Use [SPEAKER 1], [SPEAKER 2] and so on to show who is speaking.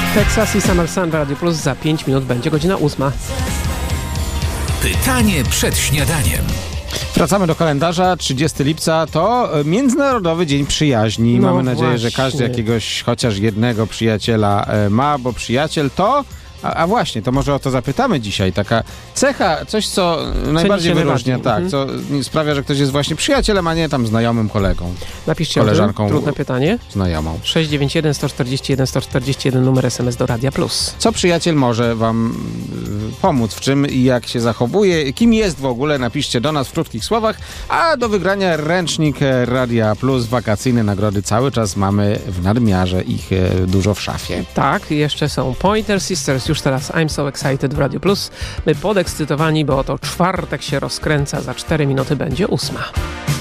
[SPEAKER 1] Texas i Summer Sun w Radio Plus. Za 5 minut będzie godzina 8.
[SPEAKER 2] Pytanie przed śniadaniem.
[SPEAKER 3] Wracamy do kalendarza. 30 lipca to Międzynarodowy Dzień Przyjaźni.
[SPEAKER 1] No
[SPEAKER 3] Mamy nadzieję, że każdy
[SPEAKER 1] właśnie.
[SPEAKER 3] jakiegoś chociaż jednego przyjaciela ma, bo przyjaciel to... A właśnie, to może o to zapytamy dzisiaj. Taka cecha, coś co najbardziej wyróżnia, co sprawia, że ktoś jest właśnie przyjacielem, a nie tam znajomym kolegą.
[SPEAKER 1] Napiszcie
[SPEAKER 3] koleżanką,
[SPEAKER 1] trudne pytanie.
[SPEAKER 3] Znajomą.
[SPEAKER 1] 691 141 141 numer SMS do Radia Plus.
[SPEAKER 3] Co przyjaciel może wam pomóc, w czym i jak się zachowuje, kim jest w ogóle, napiszcie do nas w krótkich słowach, a do wygrania ręcznik Radia Plus, wakacyjne nagrody cały czas mamy w nadmiarze, ich dużo w szafie.
[SPEAKER 1] Tak, jeszcze są Pointer Sisters, już teraz I'm So Excited w Radio Plus. My podekscytowani, bo oto czwartek się rozkręca, za 4 minuty będzie 8.